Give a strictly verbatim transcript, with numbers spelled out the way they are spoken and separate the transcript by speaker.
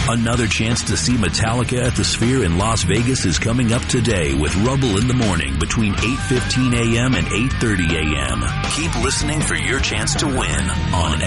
Speaker 1: Another chance to see Metallica at the Sphere in Las Vegas is coming up today with Rubble in the Morning between eight fifteen a.m. and eight thirty a.m. Keep listening for your chance to win on